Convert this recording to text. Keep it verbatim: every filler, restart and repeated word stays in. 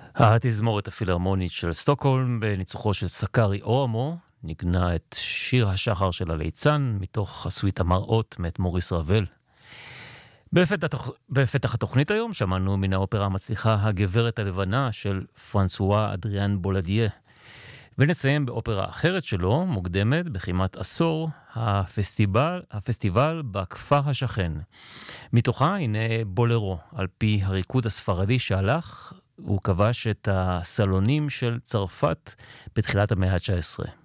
התזמורת הפילהרמונית של סטוקהולם בניצוחו של סקארי אורמו נגנה את שיר השחר של הליצן מתוך הסוויט המראות מאת מוריס רבל. בפתח, בפתח התוכנית היום שמענו מן האופרה המצליחה הגברת הלבנה של פרנסואה אדריאן בולדיה. ונסיים באופרה אחרת שלו, מוקדמת בכמעט עשור, הפסטיבל, הפסטיבל בכפר השכן. מתוכה הנה בולרו, על פי הריקוד הספרדי שהלך, הוא כבש את הסלונים של צרפת בתחילת המאה ה-תשע עשרה.